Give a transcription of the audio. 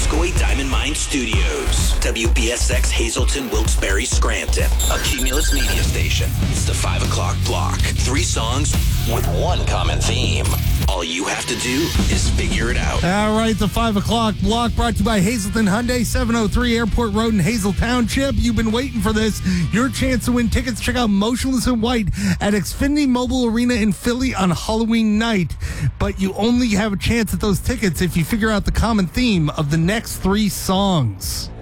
Moscow Diamond Mine Studios. WBSX Hazleton, Wilkes-Barre, Scranton. A Cumulus media station. It's the 5 o'clock block. 3 songs with one common theme. All you have to do is figure it out. All right, the 5 o'clock block brought to you by Hazleton Hyundai, 703 Airport Road in Hazel Township. You've been waiting for this. Your chance to win tickets. Check out Motionless in White at Xfinity Mobile Arena in Philly on Halloween night. But you only have a chance at those tickets if you figure out the common theme of the next 3 songs.